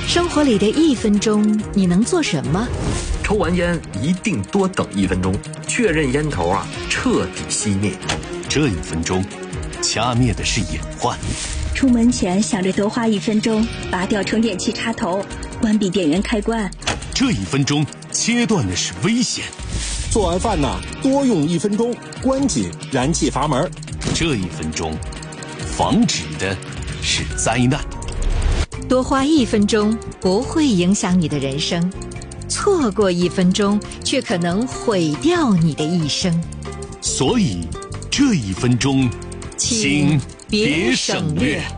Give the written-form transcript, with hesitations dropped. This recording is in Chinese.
生活里的1分钟，你能做什么？ 抽完烟一定多等1分钟，确认烟头彻底熄灭。 这1分钟，掐灭的是隐患。 出门前想着多花1分钟，拔掉充电器插头，关闭电源开关。 这1分钟，切断的是危险。 做完饭多用1分钟，关紧燃气阀门。 这1分钟，防止的是灾难。 多花1分钟不会影响你的人生，错过1分钟却可能毁掉你的一生。 所以，这1分钟，请别省略。